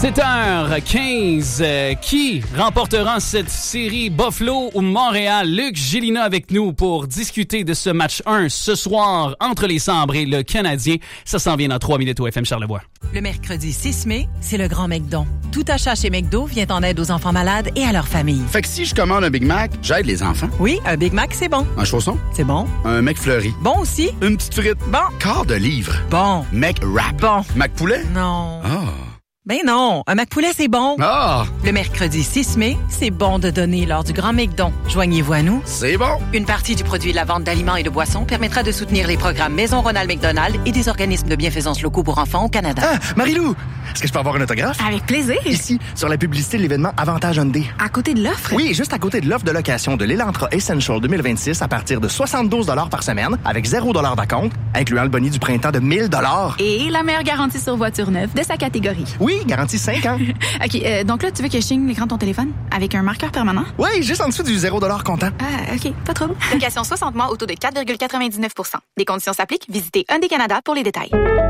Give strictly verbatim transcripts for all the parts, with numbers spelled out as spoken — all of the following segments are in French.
sept heures quinze. Euh, qui remportera cette série Buffalo ou Montréal? Luc Gélina avec nous pour discuter de ce match un ce soir entre les Sabres et le Canadien. Ça s'en vient dans trois minutes au F M Charlevoix. Le mercredi six mai, c'est le Grand McDon. Tout achat chez McDo vient en aide aux enfants malades et à leurs familles. Fait que si je commande un Big Mac, j'aide les enfants. Oui, un Big Mac, c'est bon. Un chausson? C'est bon. Un McFlurry? Bon aussi. Une petite frite? Bon. Quart de livre? Bon. McWrap? Bon. McPoulet? Non. Ah. Ben non, un McPoulet, c'est bon. Ah! Le mercredi six mai, c'est bon de donner lors du Grand McDon. Joignez-vous à nous. C'est bon! Une partie du produit de la vente d'aliments et de boissons permettra de soutenir les programmes Maison Ronald McDonald et des organismes de bienfaisance locaux pour enfants au Canada. Ah, Marie-Lou, est-ce que je peux avoir un autographe? Avec plaisir. Ici, sur la publicité de l'événement Avantage Hyundai. À côté de l'offre? Oui, juste à côté de l'offre de location de l'Elantra Essential deux mille vingt-six à partir de soixante-douze dollars par semaine avec zéro dollar d'acompte, incluant le boni du printemps de mille dollars. Et la meilleure garantie sur voiture neuve de sa catégorie. Oui, garantie cinq ans. OK, euh, donc là, tu veux que je signe l'écran de ton téléphone avec un marqueur permanent? Oui, juste en dessous du zéro dollar comptant. Ah, OK, pas trop. Location soixante mois au taux de quatre virgule quatre-vingt-dix-neuf pour cent. Des conditions s'appliquent. Visitez Hyundai Canada pour les détails.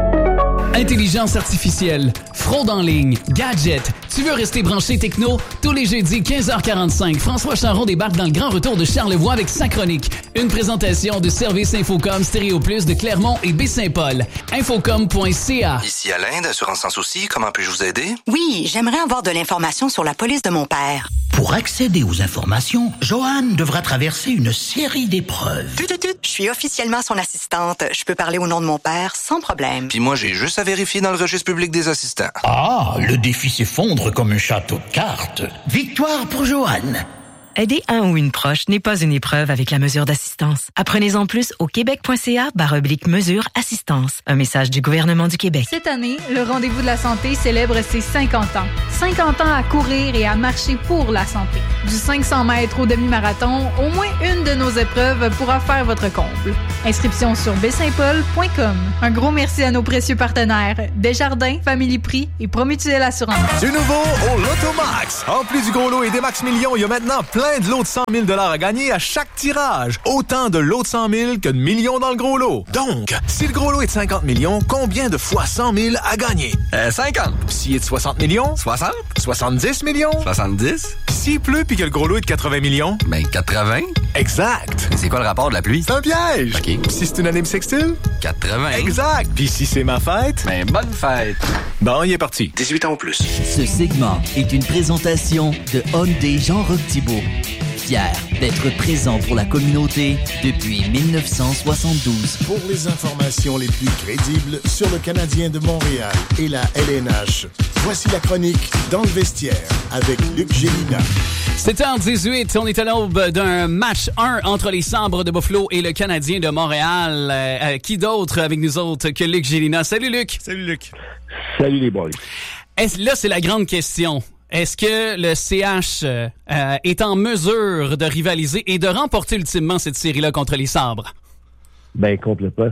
Intelligence artificielle, fraude en ligne, gadgets. Tu veux rester branché techno? Tous les jeudis, quinze heures quarante-cinq, François Charron débarque dans le grand retour de Charlevoix avec sa chronique. Une présentation de Service Infocom Stéréo Plus de Clermont et Baie-Saint-Paul. Infocom point c a. Ici Alain d'Assurance Sans Souci. Comment puis-je vous aider? Oui, j'aimerais avoir de l'information sur la police de mon père. Pour accéder aux informations, Joanne devra traverser une série d'épreuves. Tut, tut, tut. Je suis officiellement son assistante. Je peux parler au nom de mon père sans problème. Puis moi, j'ai juste à vérifier dans le registre public des assistants. Ah, le défi s'effondre comme un château de cartes. Victoire pour Joanne. Aider un ou une proche n'est pas une épreuve avec la mesure d'assistance. Apprenez-en plus au québec.ca barre oblique mesure assistance. Un message du gouvernement du Québec. Cette année, le Rendez-vous de la santé célèbre ses cinquante ans. cinquante ans à courir et à marcher pour la santé. Du cinq cents mètres au demi-marathon, au moins une de nos épreuves pourra faire votre comble. Inscription sur b saint paul point com. Un gros merci à nos précieux partenaires Desjardins, Family Prix et Promutuelle Assurance. Du nouveau au Lotomax. En plus du gros lot et des max millions, il y a maintenant plein de lots de cent mille dollars à gagner à chaque tirage. Autant de lots de cent mille que de millions dans le gros lot. Donc, si le gros lot est de cinquante millions, combien de fois cent mille à gagner? Euh, cinquante. S'il est de soixante millions? soixante. soixante-dix millions? soixante-dix. S'il pleut puis que le gros lot est de quatre-vingts millions? Ben, quatre-vingts. Exact. Mais c'est quoi le rapport de la pluie? C'est un piège. OK. Si c'est une année bissextile? quatre-vingts. Exact. Puis si c'est ma fête? Ben, bonne fête. Bon, il est parti. dix-huit ans ou plus. Ce segment est une présentation de Hyundai Jean-Roch Thibault. Fier d'être présent pour la communauté depuis dix-neuf cent soixante-douze. Pour les informations les plus crédibles sur le Canadien de Montréal et la L N H, voici la chronique Dans le vestiaire avec Luc Gélina. sept heures dix-huit, on est à l'aube d'un match un entre les Sabres de Buffalo et le Canadien de Montréal. Euh, qui d'autre avec nous autres que Luc Gélina? Salut Luc! Salut Luc! Salut les boys! Est-ce, là, c'est la grande question. Est-ce que le C H euh, est en mesure de rivaliser et de remporter ultimement cette série-là contre les Sabres? Ben, complètement.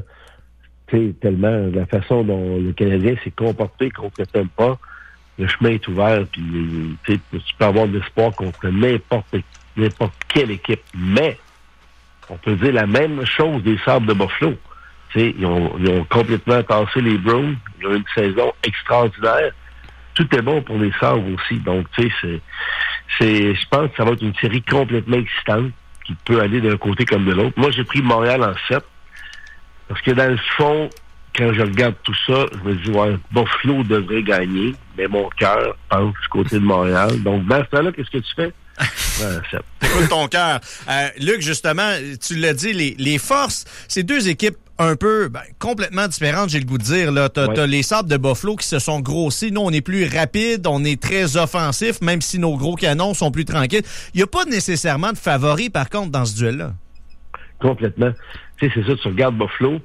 Tu sais, tellement la façon dont le Canadien s'est comporté contre le Tampa, le chemin est ouvert, puis tu peux avoir de l'espoir contre n'importe, n'importe quelle équipe. Mais, on peut dire la même chose des Sabres de Buffalo. Tu sais, ils ont, ils ont complètement tassé les Bruins. Ils ont eu une saison extraordinaire. Tout est bon pour les Sabres aussi. Donc, tu sais, c'est, c'est, je pense que ça va être une série complètement excitante qui peut aller d'un côté comme de l'autre. Moi, j'ai pris Montréal en sept. Parce que dans le fond, quand je regarde tout ça, je me dis, ouais, Buffalo devrait gagner, mais mon cœur pense du côté de Montréal. Donc, dans ce temps-là, qu'est-ce que tu fais? Ouais, écoute ton cœur. Euh, Luc, justement, tu l'as dit, les, les forces, c'est deux équipes un peu ben, complètement différentes, j'ai le goût de dire. Là. T'as, ouais. t'as les Sabres de Buffalo qui se sont grossis. Nous, on est plus rapide, on est très offensif, même si nos gros canons sont plus tranquilles. Il n'y a pas nécessairement de favoris, par contre, dans ce duel-là. Complètement. Tu sais, c'est ça, tu regardes Buffalo,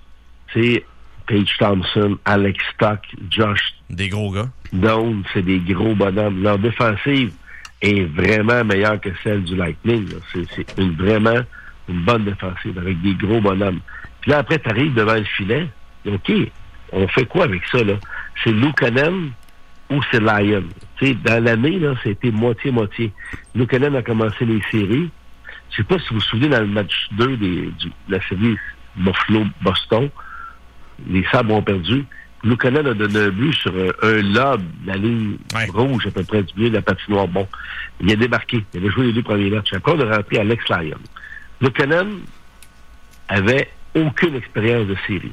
c'est Paige Thompson, Alex Stock, Josh. Des gros gars. Donc, c'est des gros bonhommes. Leur défensive est vraiment meilleure que celle du Lightning. Là. C'est, c'est une, vraiment une bonne défensive avec des gros bonhommes. Puis là, après, tu arrives devant le filet. OK, on fait quoi avec ça, là? C'est Luukkonen ou c'est Lyon? Tu sais, dans l'année, là, c'était moitié-moitié. Luukkonen a commencé les séries. Je sais pas si vous vous souvenez, dans le match deux des, du, de la série Buffalo-Boston, les Sabres ont perdu. Luukkonen a donné un but sur un, un lob de la ligne ouais. rouge à peu près du milieu de la patinoire. Bon, il a débarqué. Il avait joué les deux premiers matchs. Après, on a rentré Alex Lyon. Luukkonen avait aucune expérience de série.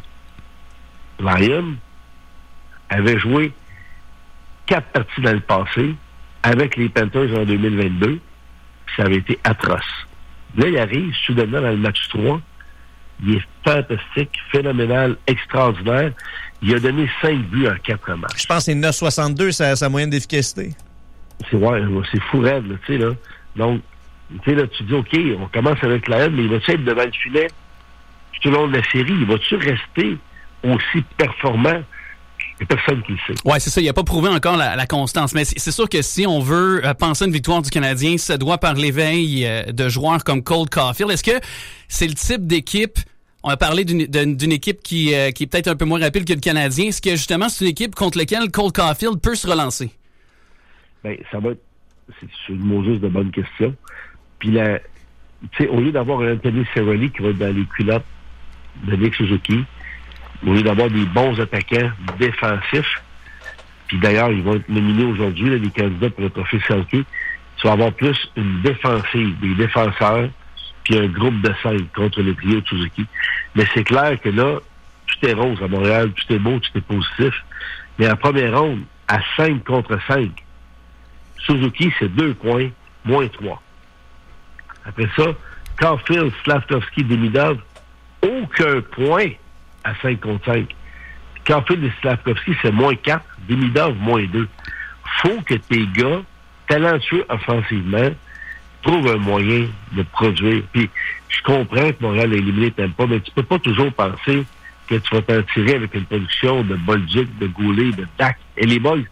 Lyon avait joué quatre parties dans le passé avec les Panthers en deux mille vingt-deux. Puis ça avait été atroce. Là, il arrive soudainement dans le match trois. Il est fantastique, phénoménal, extraordinaire. Il a donné cinq buts en quatre matchs. Je pense que c'est neuf virgule soixante-deux sa, sa moyenne d'efficacité. C'est ouais, c'est fou raide, là, tu sais, là. Donc, tu sais, là, tu dis, OK, on commence avec la haine, mais il va-tu être devant le filet tout au long de la série? Il va-tu rester aussi performant? Il n'y a personne qui le sait. Oui, c'est ça. Il n'a pas prouvé encore la, la constance. Mais c'est, c'est sûr que si on veut euh, penser à une victoire du Canadien, ça doit par l'éveil euh, de joueurs comme Cole Caulfield. Est-ce que c'est le type d'équipe... On a parlé d'une, d'une, d'une équipe qui, euh, qui est peut-être un peu moins rapide que le Canadien. Est-ce que justement c'est une équipe contre laquelle Cole Caulfield peut se relancer? Bien, ça va être... C'est une mot juste de bonne question. Puis là, tu sais, au lieu d'avoir un Anthony Cirelli qui va être dans les culottes de Nick Suzuki, au lieu d'avoir des bons attaquants défensifs, puis d'ailleurs, ils vont être nominés aujourd'hui, là, les candidats pour le trophée Selke, tu vas avoir plus une défensive, des défenseurs, puis un groupe de cinq contre le trio de Suzuki. Mais c'est clair que là, tout est rose à Montréal, tout est beau, tout est positif. Mais en première ronde, à cinq contre cinq, Suzuki, c'est deux points, moins trois. Après ça, Caulfield, Slavkovski, Demidov, aucun point à cinq contre cinq. Caulfield et Slavkovski, c'est moins quatre, Demidov, moins deux. Faut que tes gars, talentueux offensivement, trouvent un moyen de produire. Puis, je comprends que Montréal a éliminé Tampa, mais tu peux pas toujours penser que tu vas t'en tirer avec une production de Bolduc, de Goulet, de Dak. Et les boys,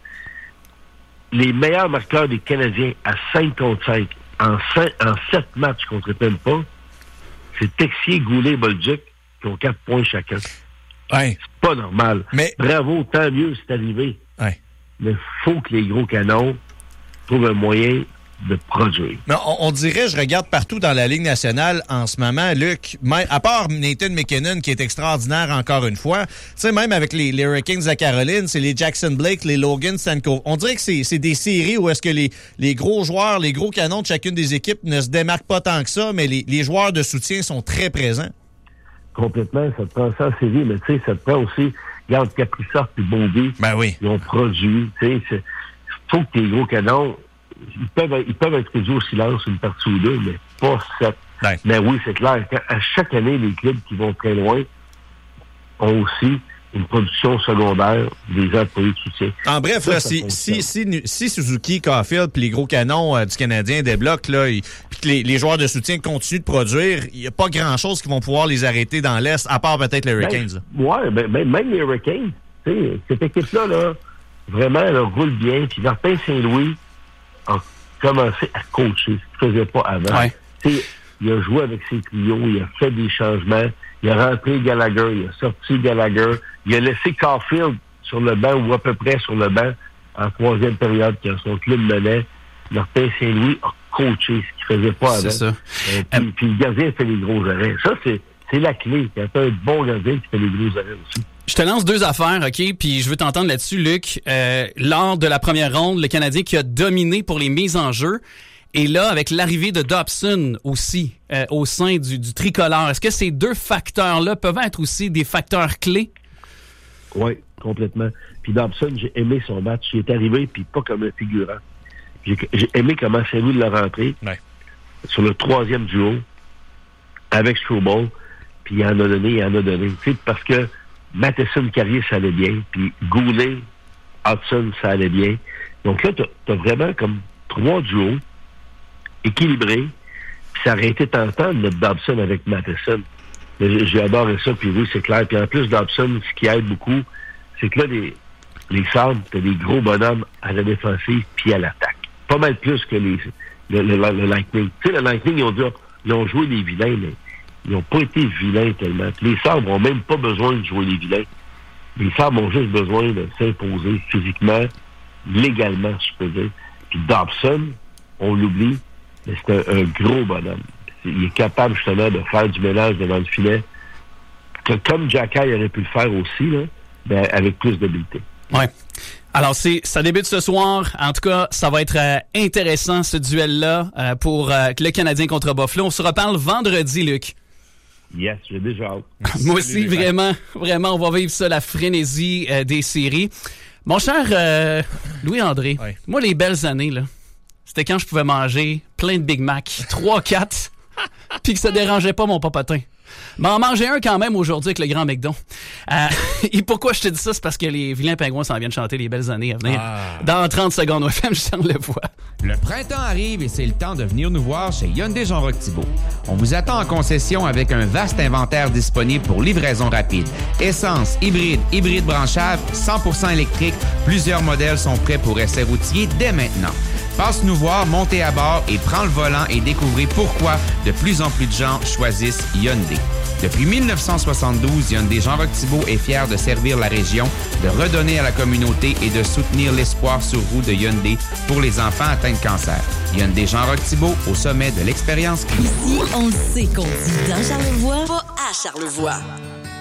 les meilleurs marqueurs des Canadiens à cinq contre cinq, en, cinq, en sept matchs contre Tampa, c'est Texier, Goulet et Bolduc qui ont quatre points chacun. Ouais. C'est pas normal. Mais... Bravo, tant mieux, c'est arrivé. Ouais. Mais faut que les gros canons trouvent un moyen de produire. Mais on, on dirait, je regarde partout dans la Ligue nationale en ce moment, Luc, même, à part Nathan McKinnon qui est extraordinaire encore une fois, tu sais, même avec les, les Hurricanes à Caroline, c'est les Jackson Blake, les Logan Stanko. On dirait que c'est, c'est des séries où est-ce que les, les gros joueurs, les gros canons de chacune des équipes ne se démarquent pas tant que ça, mais les, les joueurs de soutien sont très présents. Complètement, ça te prend ça en série, mais tu sais, ça te prend aussi, regarde, Kaprizov et Bondé, ben oui. Ils ont produit, tu sais, faut que tes gros canons Ils peuvent, ils peuvent être réduits au silence une partie ou deux, mais pas sept. Ouais. Mais oui, c'est clair. À chaque année, les clubs qui vont très loin ont aussi une production secondaire des employés de soutien. En bref, ça, là, ça si, si, si, si Suzuki, Caulfield puis les gros canons euh, du Canadien débloquent, là, puis que les, les joueurs de soutien continuent de produire, il n'y a pas grand-chose qui vont pouvoir les arrêter dans l'Est, à part peut-être les Hurricanes. Ben, oui, ben, ben, même les Hurricanes, cette équipe-là, là, vraiment, elle roule bien. Puis Martin Saint-Louis a commencé à coacher, ce qu'il ne faisait pas avant. Ouais. Il a joué avec ses trios, il a fait des changements, il a rentré Gallagher, il a sorti Gallagher, il a laissé Caulfield sur le banc ou à peu près sur le banc en troisième période quand son club menait. Martin Saint-Louis a coaché, ce qu'il ne faisait pas avant. C'est ça. Euh, puis, euh... puis le gardien fait les gros arrêts. Ça, c'est, c'est la clé. Quand tu as un bon gardien qui fait les gros arrêts aussi. Je te lance deux affaires, OK? Puis je veux t'entendre là-dessus, Luc. Euh, lors de la première ronde, le Canadien qui a dominé pour les mises en jeu. Et là, avec l'arrivée de Dobson aussi euh, au sein du, du tricolore, est-ce que ces deux facteurs-là peuvent être aussi des facteurs clés? Oui, complètement. Puis Dobson, j'ai aimé son match. Il est arrivé, puis pas comme un figurant. J'ai, j'ai aimé comment Saint-Louis l'a rentré ouais. sur le troisième duo avec Struble. Puis il en a donné, il en a donné. Tu sais, parce que Matheson, Carrier, ça allait bien. Puis Goulet, Hudson, ça allait bien. Donc là, t'as, t'as vraiment comme trois duos équilibrés. Puis ça aurait été tentant de mettre Dobson avec Matheson. Mais j'ai adoré ça, puis oui, c'est clair. Puis en plus, Dobson, ce qui aide beaucoup, c'est que là, les, les Sabres, t'as des gros bonhommes à la défensive puis à l'attaque. Pas mal plus que les le, le, le, le Lightning. Tu sais, le Lightning, ils ont, dit, ils ont joué des vilains, mais ils n'ont pas été vilains tellement. Puis les Sabres n'ont même pas besoin de jouer les vilains. Les Sabres ont juste besoin de s'imposer physiquement, légalement, si je peux dire. Puis Dobson, on l'oublie, mais c'est un, un gros bonhomme. Il est capable, justement, de faire du ménage devant le filet. Que, comme Jacky aurait pu le faire aussi, là. ben, avec plus d'habileté. Ouais. Alors, c'est ça débute ce soir. En tout cas, ça va être euh, intéressant, ce duel-là, euh, pour euh, le Canadien contre Buffalo. On se reparle vendredi, Luc. Yes, j'ai déjà hâte. Moi aussi, vraiment, vraiment, on va vivre ça, la frénésie euh, des séries. Mon cher euh, Louis-André, ouais. Moi, les belles années, là, c'était quand je pouvais manger plein de Big Mac, trois quatre, puis que ça dérangeait pas mon papatin. M'en manger un quand même aujourd'hui avec le Grand McDon. Euh, et pourquoi je te dis ça? C'est parce que les vilains pingouins s'en viennent chanter les belles années à venir. Ah. Dans trente secondes, au F M, Charlevoix. Le printemps arrive et c'est le temps de venir nous voir chez Hyundai Jean Roch-Thibault. On vous attend en concession avec un vaste inventaire disponible pour livraison rapide. Essence, hybride, hybride branchable, cent pour cent électrique. Plusieurs modèles sont prêts pour essai routier dès maintenant. Passe nous voir, montez à bord et prends le volant et découvrez pourquoi de plus en plus de gens choisissent Hyundai. Depuis dix-neuf cent soixante-douze, Hyundai Jean Roch-Thibault est fier de servir la région, de redonner à la communauté et de soutenir l'espoir sur roue de Hyundai pour les enfants atteints de cancer. Hyundai Jean Roch-Thibault au sommet de l'expérience client. Ici, on sait qu'on dit dans Charlevoix, pas à Charlevoix.